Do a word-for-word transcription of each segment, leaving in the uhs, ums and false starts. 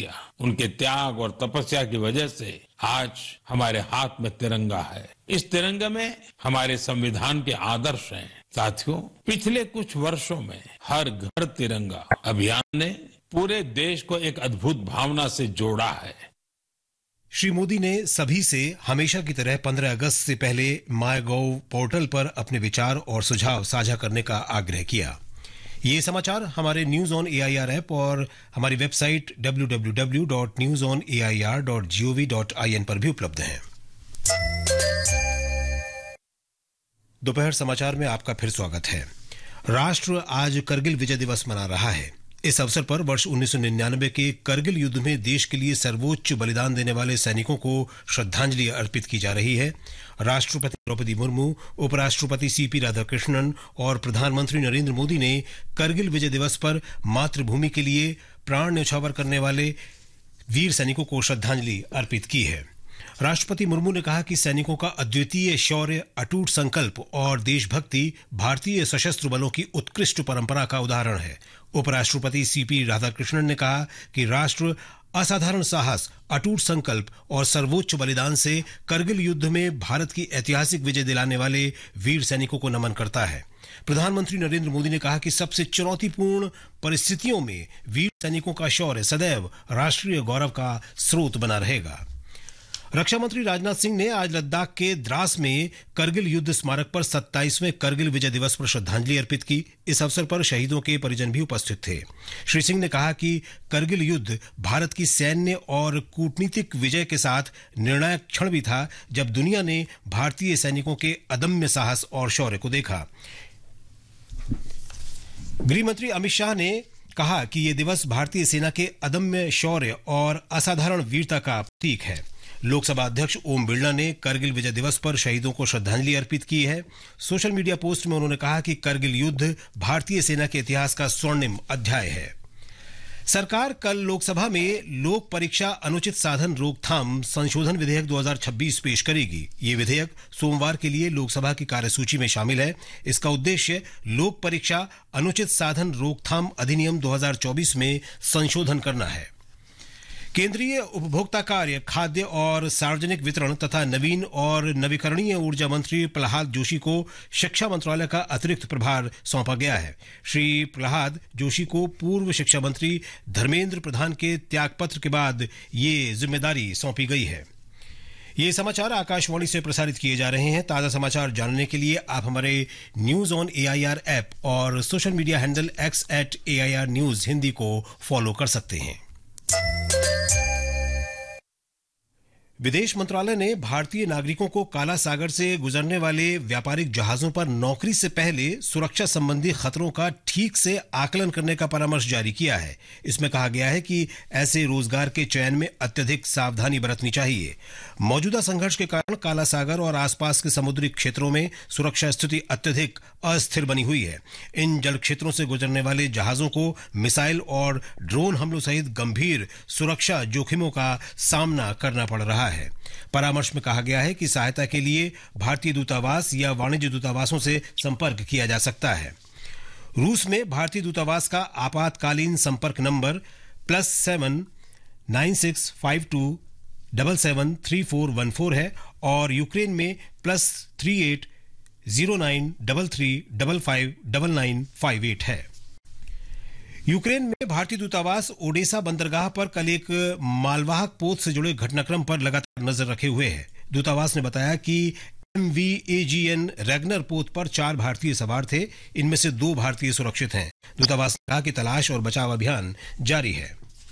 किया। उनके त्याग और तपस्या की वजह से आज हमारे हाथ में तिरंगा है। इस तिरंगे में हमारे संविधान के आदर्श हैं। साथियों, पिछले कुछ वर्षों में हर घर तिरंगा अभियान ने पूरे देश को एक अद्भुत भावना से जोड़ा है। श्री मोदी ने सभी से हमेशा की तरह पंद्रह अगस्त से पहले माय गॉव पोर्टल पर अपने विचार और सुझाव साझा करने का आग्रह किया। ये समाचार हमारे न्यूज ऑन एआईआर ऐप और हमारी website W W W dot news on A I R dot G O V dot I N पर भी उपलब्ध हैं। दोपहर समाचार में आपका फिर स्वागत है। राष्ट्र आज करगिल विजय दिवस मना रहा है। इस अवसर पर वर्ष उन्नीस सौ निन्यानवे के करगिल युद्ध में देश के लिए सर्वोच्च बलिदान देने वाले सैनिकों को श्रद्धांजलि अर्पित की जा रही है। राष्ट्रपति द्रौपदी मुर्मू, उपराष्ट्रपति सीपी राधाकृष्णन और प्रधानमंत्री नरेंद्र मोदी ने करगिल विजय दिवस पर मातृभूमि के लिए प्राण न्यौछावर करने वाले वीर सैनिकों को श्रद्धांजलि अर्पित की है। राष्ट्रपति मुर्मू ने कहा कि सैनिकों का अद्वितीय शौर्य, अटूट संकल्प और देशभक्ति भारतीय सशस्त्र बलों की उत्कृष्ट परंपरा का उदाहरण है। उपराष्ट्रपति सीपी राधाकृष्णन ने कहा कि राष्ट्र असाधारण साहस, अटूट संकल्प और सर्वोच्च बलिदान से करगिल युद्ध में भारत की ऐतिहासिक विजय दिलाने वाले वीर सैनिकों को नमन करता है। प्रधानमंत्री नरेंद्र मोदी ने कहा कि सबसे चुनौतीपूर्ण परिस्थितियों में वीर सैनिकों का शौर्य सदैव राष्ट्रीय गौरव का स्रोत बना रहेगा। रक्षा मंत्री राजनाथ सिंह ने आज लद्दाख के द्रास में करगिल युद्ध स्मारक पर सत्ताईसवें करगिल विजय दिवस पर श्रद्धांजलि अर्पित की। इस अवसर पर शहीदों के परिजन भी उपस्थित थे। श्री सिंह ने कहा कि करगिल युद्ध भारत की सैन्य और कूटनीतिक विजय के साथ निर्णायक क्षण भी था, जब दुनिया ने भारतीय सैनिकों के अदम्य साहस और शौर्य को देखा। गृहमंत्री अमित शाह ने कहा कि ये दिवस भारतीय सेना के अदम्य शौर्य और असाधारण वीरता का प्रतीक है। लोकसभा अध्यक्ष ओम बिरला ने करगिल विजय दिवस पर शहीदों को श्रद्धांजलि अर्पित की है। सोशल मीडिया पोस्ट में उन्होंने कहा कि करगिल युद्ध भारतीय सेना के इतिहास का स्वर्णिम अध्याय है। सरकार कल लोकसभा में लोक परीक्षा अनुचित साधन रोकथाम संशोधन विधेयक दो हज़ार छब्बीस पेश करेगी। ये विधेयक सोमवार के लिए लोकसभा की कार्यसूची में शामिल है। इसका उद्देश्य लोक परीक्षा अनुचित साधन रोकथाम अधिनियम दो हज़ार चौबीस में संशोधन करना है। केंद्रीय उपभोक्ता कार्य, खाद्य और सार्वजनिक वितरण तथा नवीन और नवीकरणीय ऊर्जा मंत्री प्रहलाद जोशी को शिक्षा मंत्रालय का अतिरिक्त प्रभार सौंपा गया है। श्री प्रहलाद जोशी को पूर्व शिक्षा मंत्री धर्मेंद्र प्रधान के त्यागपत्र के बाद ये जिम्मेदारी सौंपी गई है। ये समाचार आकाशवाणी से प्रसारित किए जा रहे हैं। ताजा समाचार जानने के लिए आप हमारे न्यूज ऑन एआईआर ऐप और social media handle x eight AIR news Hindi को फॉलो कर सकते हैं। विदेश मंत्रालय ने भारतीय नागरिकों को काला सागर से गुजरने वाले व्यापारिक जहाजों पर नौकरी से पहले सुरक्षा संबंधी खतरों का ठीक से आकलन करने का परामर्श जारी किया है। इसमें कहा गया है कि ऐसे रोजगार के चयन में अत्यधिक सावधानी बरतनी चाहिए। मौजूदा संघर्ष के कारण काला सागर और आसपास के समुद्री क्षेत्रों में सुरक्षा स्थिति अत्यधिक अस्थिर बनी हुई है। इन जल क्षेत्रों से गुजरने वाले जहाजों को मिसाइल और ड्रोन हमलों सहित गंभीर सुरक्षा जोखिमों का सामना करना पड़ रहा है। परामर्श में कहा गया है कि सहायता के लिए भारतीय दूतावास या वाणिज्य दूतावासों से संपर्क किया जा सकता है। रूस में भारतीय दूतावास का आपातकालीन संपर्क number plus seven nine six five to double seven three four one four है और यूक्रेन में plus three eight zero nine double three double five double nine five eight है। यूक्रेन में भारतीय दूतावास ओडेसा बंदरगाह पर कल एक मालवाहक पोत से जुड़े घटनाक्रम पर लगातार नजर रखे हुए है। दूतावास ने बताया कि M V A G N Ragnar पोत पर चार भारतीय सवार थे। इनमें से दो भारतीय सुरक्षित हैं। दूतावास ने कहा कि तलाश और बचाव अभियान जारी है।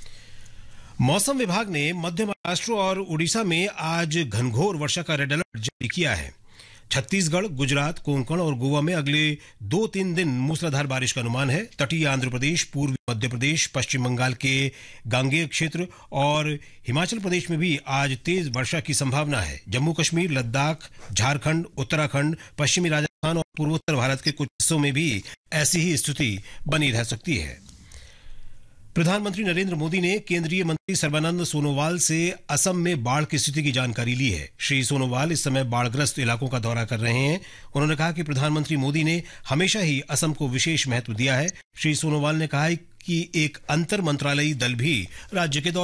मौसम विभाग ने मध्य महाराष्ट्र और उड़ीसा में आज घनघोर वर्षा का रेड अलर्ट जारी किया है। छत्तीसगढ़, गुजरात, कोंकण और गोवा में अगले दो तीन दिन मूसलाधार बारिश का अनुमान है। तटीय आंध्र प्रदेश, पूर्वी मध्य प्रदेश, पश्चिम बंगाल के गांगेय क्षेत्र और हिमाचल प्रदेश में भी आज तेज वर्षा की संभावना है। जम्मू कश्मीर, लद्दाख, झारखंड, उत्तराखंड, पश्चिमी राजस्थान और पूर्वोत्तर भारत के कुछ हिस्सों में भी ऐसी ही स्थिति बनी रह सकती है। प्रधानमंत्री नरेंद्र मोदी ने केंद्रीय मंत्री सर्बानंद सोनोवाल से असम में बाढ़ की स्थिति की जानकारी ली है। श्री सोनोवाल इस समय बाढ़ग्रस्त इलाकों का दौरा कर रहे हैं। उन्होंने कहा कि प्रधानमंत्री मोदी ने हमेशा ही असम को विशेष महत्व दिया है। श्री सोनोवाल ने कहा कि एक अंतर मंत्रालयी दल भी राज्य के दौरे